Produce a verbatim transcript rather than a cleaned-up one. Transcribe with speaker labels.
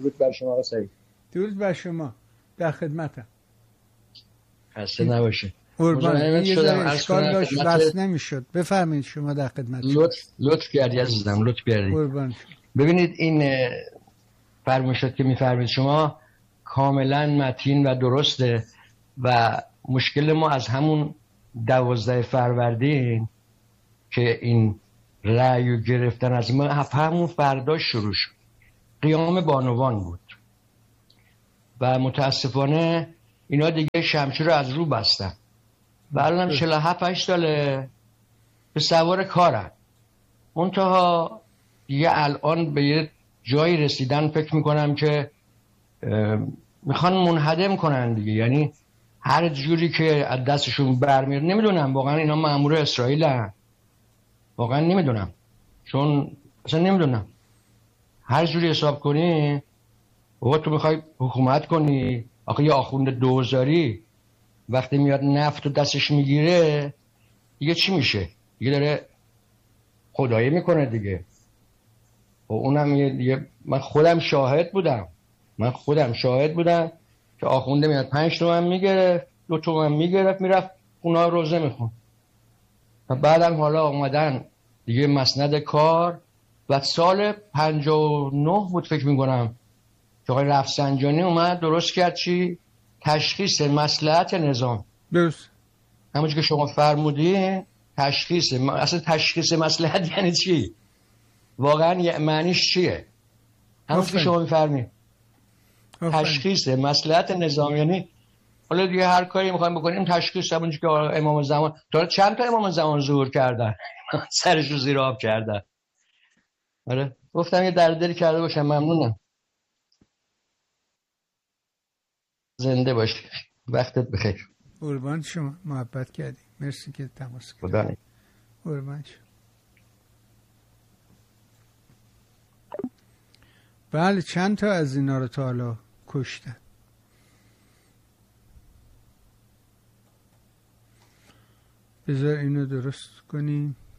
Speaker 1: درود بر شما آقا سعید.
Speaker 2: درود بر شما، در خدمتم.
Speaker 1: خسته نباشه.
Speaker 2: قربان. یه ذره اشکال داشت بس نمیشد. بفرمایید شما در خدمت.
Speaker 1: لطف لطف کردی عزیزم، لطف کردی.
Speaker 2: قربان.
Speaker 1: ببینید این فرمایشات که میفرمایید شما کاملا متین و درسته و مشکل ما از همون دوازده فروردین که این رأی گرفتن از ما همون فردا شروع شد. قیام بانوان بود و متاسفانه اینا دیگه شمشیر رو از رو بستن و الان هم چهل و هفت ساله به سوار کارن. منتها دیگه الان به یه جایی رسیدن فکر میکنم که میخوان منهدم کنن دیگه، یعنی هر جوری که از دستشون برمیاد. نمیدونم واقعا اینا مأمور اسرائیل هن. واقعا نمیدونم، چون اصلا نمیدونم. هر جوری حساب کنی بابا تو میخوای حکومت کنی، آخه یه آخوند دوزاری وقتی میاد نفت رو دستش میگیره دیگه چی میشه؟ دیگه داره خدایی میکنه دیگه. و اونم یه من خودم شاهد بودم من خودم شاهد بودم که آخونده میاد پنج تومن میگرفت، دو تومن میگرفت، میرفت اونا روزه میخون و بعدم حالا اومدن دیگه مسند کار. و سال پنجاه و نه بود فکر میکنم که آقای رفسنجانی اومد درست کرد چی؟ تشخیص مصلحت نظام.
Speaker 2: درست.
Speaker 1: همونجور که شما فرمودین تشخیص اصلا تشخیص مصلحت یعنی چی؟ واقعا معنیش چیه؟ همونجور که شما میفرمید تشخیص مصلحت نظام یعنی حالا دیگه هر کاری میخوایم بکنیم تشخیص. همونجور که امام زمان تا چند تا امام زمان ظهور کردن سرش رو زیر آب کردن. آره گفتم یه درددلی کرده باشم. ممنونم. زنده باشی. وقتت بخیر.
Speaker 2: قربان شما، محبت کردی. مرسی که تماس کردی.
Speaker 1: خدا نگهدار.
Speaker 2: قربان شما. بله چند تا از اینا رو تا حالا کشتن. بذار اینو درست کنیم.